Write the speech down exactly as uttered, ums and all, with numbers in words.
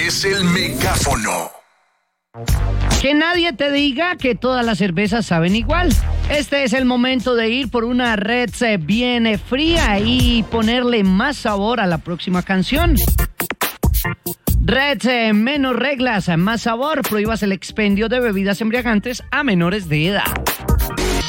es el megáfono. Que nadie te diga que todas las cervezas saben igual. Este es el momento de ir por una Red bien fría y ponerle más sabor a la próxima canción. Red, menos reglas, más sabor. Prohíbas el expendio de bebidas embriagantes a menores de edad.